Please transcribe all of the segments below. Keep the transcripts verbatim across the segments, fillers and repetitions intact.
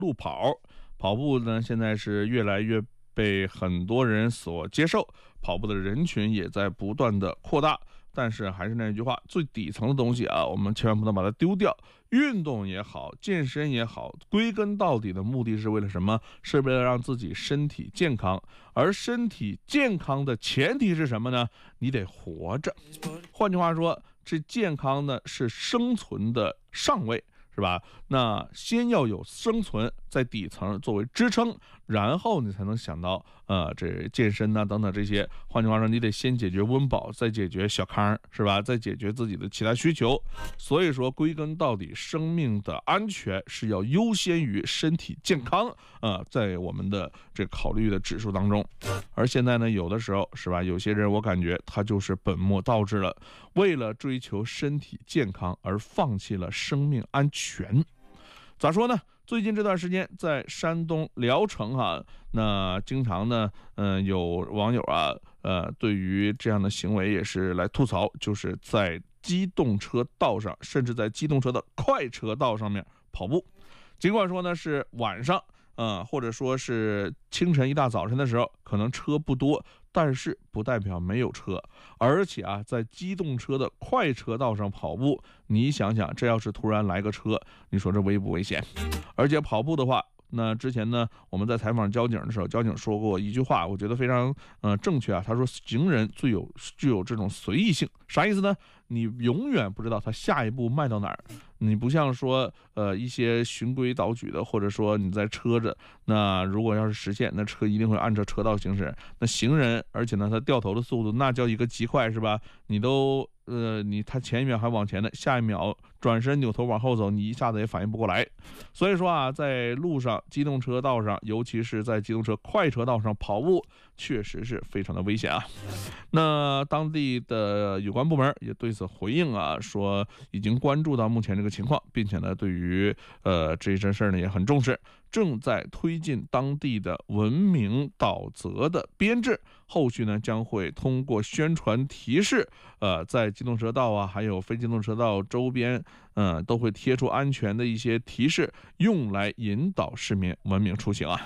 路跑。跑步呢，现在是越来越被很多人所接受，跑步的人群也在不断的扩大。但是还是那句话，最底层的东西啊，我们千万不能把它丢掉。运动也好，健身也好，归根到底的目的是为了什么？是为了让自己身体健康。而身体健康的前提是什么呢？你得活着。换句话说，这健康呢是生存的上位，是吧？那先要有生存在底层作为支撑，然后你才能想到呃这健身啊等等这些。换句话说，你得先解决温饱，再解决小康，是吧？再解决自己的其他需求。所以说归根到底，生命的安全是要优先于身体健康呃在我们的这考虑的指数当中。而现在呢，有的时候是吧，有些人我感觉他就是本末倒置了，为了追求身体健康而放弃了生命安全。咋说呢？最近这段时间，在山东聊城哈，那经常呢，嗯、呃，有网友啊，呃，对于这样的行为也是来吐槽，就是在机动车道上，甚至在机动车的快车道上面跑步。尽管说呢是晚上，呃，或者说是清晨一大早晨的时候，可能车不多，但是不代表没有车。而且啊，在机动车的快车道上跑步，你想想，这要是突然来个车，你说这危不危险？而且跑步的话，那之前呢，我们在采访交警的时候，交警说过一句话，我觉得非常呃正确啊。他说，行人最有具有这种随意性，啥意思呢？你永远不知道他下一步迈到哪儿。你不像说呃一些循规蹈矩的，或者说你在车着，那如果要是实现，那车一定会按照车道行驶。那行人，而且呢他掉头的速度那叫一个极快，是吧？你都呃你他前一秒还往前呢，下一秒转身扭头往后走，你一下子也反应不过来。所以说啊，在路上机动车道上，尤其是在机动车快车道上跑步，确实是非常的危险啊。那当地的有关部门也对此回应啊，说已经关注到目前这个情况，并且呢，对于呃这一件事呢也很重视，正在推进当地的文明导则的编制。后续呢将会通过宣传提示，呃，在机动车道啊，还有非机动车道周边，呃，都会贴出安全的一些提示，用来引导市民文明出行啊。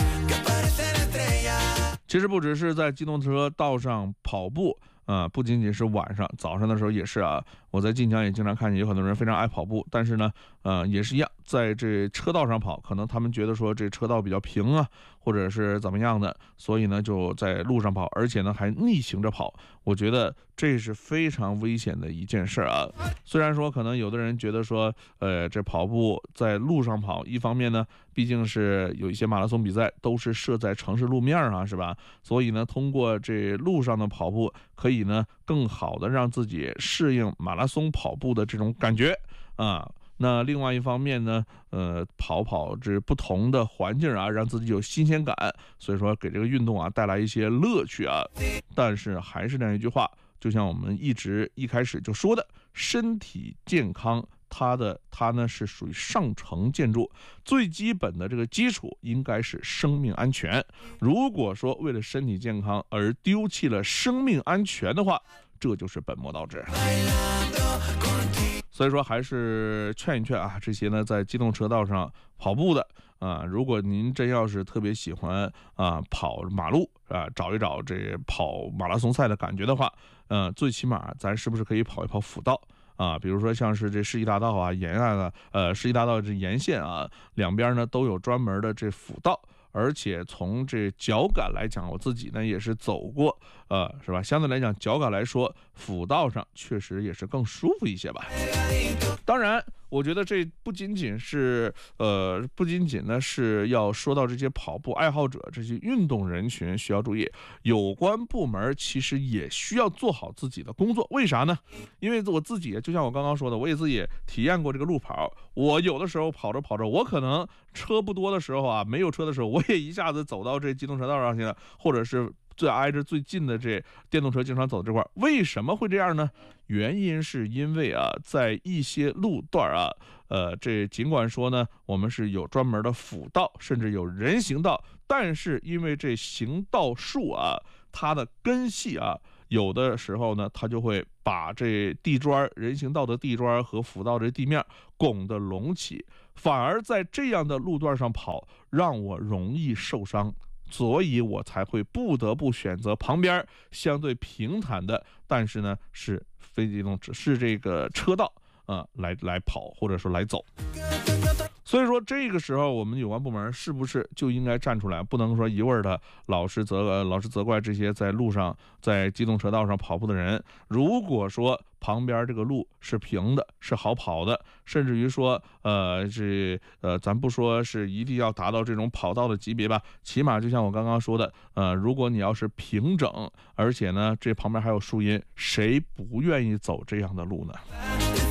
其实不只是在机动车道上跑步，呃，不仅仅是晚上，早上的时候也是啊。我在晋江也经常看见有很多人非常爱跑步，但是呢，呃，也是一样，在这车道上跑，可能他们觉得说这车道比较平啊，或者是怎么样的，所以呢就在路上跑，而且呢还逆行着跑。我觉得这是非常危险的一件事啊。虽然说可能有的人觉得说，呃，这跑步在路上跑，一方面呢，毕竟是有一些马拉松比赛都是设在城市路面啊，是吧？所以呢，通过这路上的跑步，可以呢更好的让自己适应马拉松跑步的这种感觉啊。那另外一方面呢，呃，跑跑这不同的环境啊，让自己有新鲜感，所以说给这个运动啊带来一些乐趣啊。但是还是那一句话，就像我们一直一开始就说的，身体健康，它的它呢是属于上层建筑，最基本的这个基础应该是生命安全。如果说为了身体健康而丢弃了生命安全的话，这就是本末倒置。所以说还是劝一劝啊，这些呢在机动车道上跑步的啊，如果您真要是特别喜欢啊跑马路啊，找一找这跑马拉松赛的感觉的话，呃，最起码咱是不是可以跑一跑辅道啊？比如说像是这世纪大道啊、沿岸啊、呃世纪大道这沿线啊，两边呢都有专门的这辅道。而且从这脚感来讲，我自己呢也是走过，呃，是吧？相对来讲，脚感来说，辅道上确实也是更舒服一些吧。当然，我觉得这不仅仅是，呃，不仅仅呢是要说到这些跑步爱好者、这些运动人群需要注意，有关部门其实也需要做好自己的工作。为啥呢？因为我自己就像我刚刚说的，我也自己也体验过这个路跑。我有的时候跑着跑着，我可能车不多的时候啊，没有车的时候，我也一下子走到这机动车道上去了，或者是最挨着最近的这电动车经常走这块。为什么会这样呢？原因是因为啊，在一些路段啊，呃，这尽管说呢，我们是有专门的辅道，甚至有人行道，但是因为这行道树啊，它的根系啊，有的时候呢，它就会把这地砖、人行道的地砖和辅道这地面拱得隆起， 反而在这样的路段上跑，让我容易受伤，所以我才会不得不选择旁边相对平坦的，但是呢是非机动车是这个车道啊、呃、来来跑或者说来走。所以说这个时候我们有关部门是不是就应该站出来，不能说一味的老是责呃老是责怪这些在路上在机动车道上跑步的人。如果说旁边这个路是平的，是好跑的，甚至于说呃是呃咱不说是一定要达到这种跑道的级别吧，起码就像我刚刚说的，呃如果你要是平整，而且呢这旁边还有树荫，谁不愿意走这样的路呢？